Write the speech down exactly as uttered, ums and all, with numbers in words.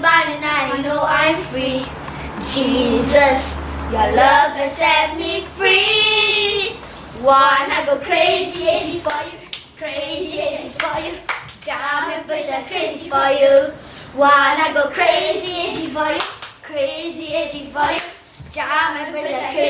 about and I know I'm free. Jesus, your love has set me free. Wanna go crazy, crazy for you, crazy, crazy for you. Jam and put that crazy for you. Wanna go crazy, crazy for you, crazy, crazy for you. Jam and put that crazy.